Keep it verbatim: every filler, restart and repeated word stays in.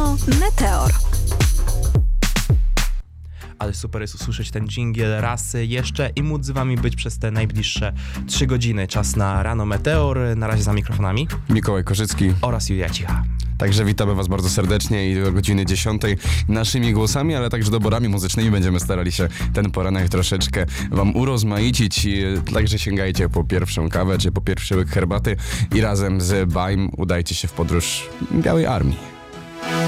Rano Meteor. Ale super jest usłyszeć ten dżingiel raz jeszcze i móc z wami być przez te najbliższe trzy godziny. Czas na Rano Meteor. Na razie za mikrofonami Mikołaj Korzycki oraz Julia Cicha. Także witamy was bardzo serdecznie i do godziny dziesiątej naszymi głosami, ale także doborami muzycznymi będziemy starali się ten poranek troszeczkę wam urozmaicić. I także sięgajcie po pierwszą kawę czy po pierwszy łyk herbaty i razem z Baim udajcie się w podróż Białej Armii.